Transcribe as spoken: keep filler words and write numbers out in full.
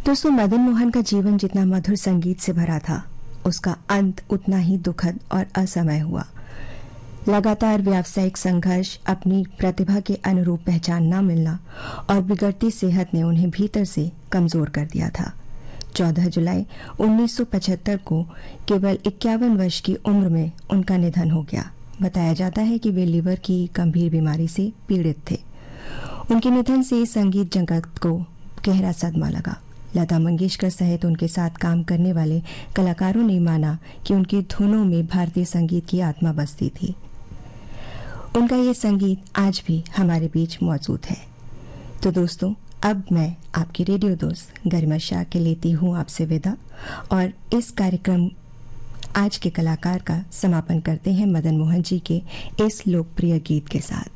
दोस्तों, मदन मोहन का जीवन जितना मधुर संगीत से भरा था, उसका अंत उतना ही दुखद और असमय हुआ। लगातार व्यावसायिक संघर्ष, अपनी प्रतिभा के अनुरूप पहचान न मिलना और बिगड़ती सेहत ने उन्हें भीतर से कमजोर कर दिया था। चौदह जुलाई उन्नीस सौ पचहत्तर को केवल इक्यावन वर्ष की उम्र में उनका निधन हो गया। बताया जाता है कि वे लीवर की गंभीर बीमारी से पीड़ित थे। उनके निधन से संगीत जगत को गहरा सदमा लगा। लता मंगेशकर सहित उनके साथ काम करने वाले कलाकारों ने माना कि उनकी धुनों में भारतीय संगीत की आत्मा बसती थी। उनका ये संगीत आज भी हमारे बीच मौजूद है। तो दोस्तों, अब मैं आपकी रेडियो दोस्त गरिमा शाह के लेती हूँ आपसे विदा और इस कार्यक्रम आज के कलाकार का समापन करते हैं मदन मोहन जी के इस लोकप्रिय गीत के साथ।